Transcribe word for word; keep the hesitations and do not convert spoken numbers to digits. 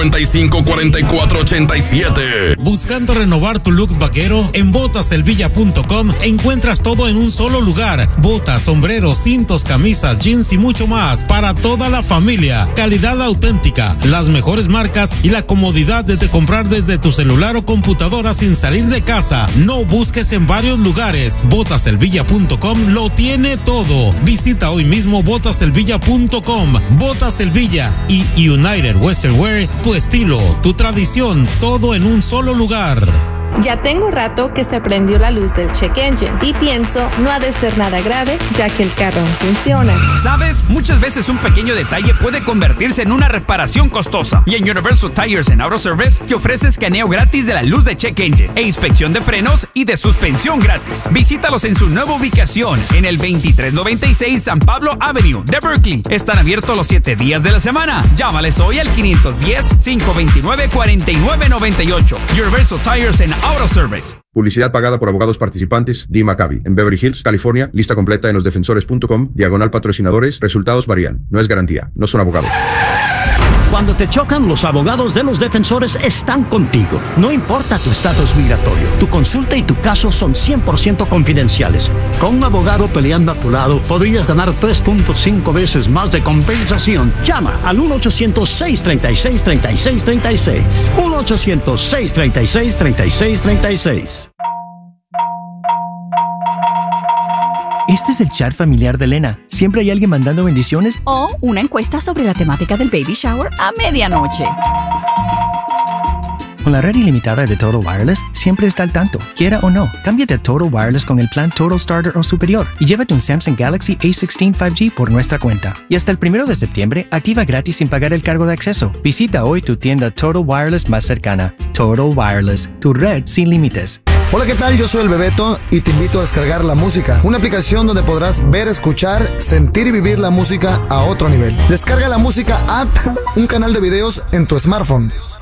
noventa y cinco, cuarenta y cuatro, ochenta y siete. Buscando renovar tu look vaquero, en botas el villa punto com encuentras todo en un solo lugar. Botas, sombreros, cintos, camisas, jeans y mucho más para toda la familia. Calidad auténtica, las mejores marcas y la comodidad de comprar desde tu celular o computadora sin salir de casa. No busques en varios lugares. botas el villa punto com lo tiene todo. Visita hoy mismo botas el villa punto com. Botas El Villa y United Western Wear, tu estilo, tu tradición, todo en un solo lugar. Ya tengo rato que se prendió la luz del check engine y pienso no ha de ser nada grave ya que el carro funciona. ¿Sabes? Muchas veces un pequeño detalle puede convertirse en una reparación costosa. Y en Universal Tires and Auto Service te ofrece escaneo gratis de la luz de check engine e inspección de frenos y de suspensión gratis. Visítalos en su nueva ubicación en el veintitrés noventa y seis San Pablo Avenue de Berkeley. Están abiertos los siete días de la semana. Llámales hoy al quinientos diez, cinco veintinueve, cuarenta y nueve noventa y ocho. Universal Tires and Auto Service. Publicidad pagada por abogados participantes. Dee Maccabi, en Beverly Hills, California. Lista completa en los defensores punto com. Diagonal patrocinadores. Resultados varían. No es garantía. No son abogados. Cuando te chocan, los abogados de los defensores están contigo. No importa tu estatus migratorio, tu consulta y tu caso son cien por ciento confidenciales. Con un abogado peleando a tu lado, podrías ganar tres punto cinco veces más de compensación. Llama al uno ochocientos, seis treinta y seis, treinta y seis treinta y seis. uno ochocientos, seis treinta y seis, treinta y seis treinta y seis. Este es el chat familiar de Elena. Siempre hay alguien mandando bendiciones o una encuesta sobre la temática del baby shower a medianoche. Con la red ilimitada de Total Wireless, siempre está al tanto, quiera o no. Cámbiate a Total Wireless con el plan Total Starter o superior y llévate un Samsung Galaxy A dieciséis cinco G por nuestra cuenta. Y hasta el primero de septiembre, activa gratis sin pagar el cargo de acceso. Visita hoy tu tienda Total Wireless más cercana. Total Wireless, tu red sin límites. Hola, ¿qué tal? Yo soy el Bebeto y te invito a descargar La Música, una aplicación donde podrás ver, escuchar, sentir y vivir la música a otro nivel. Descarga La Música App, un canal de videos en tu smartphone.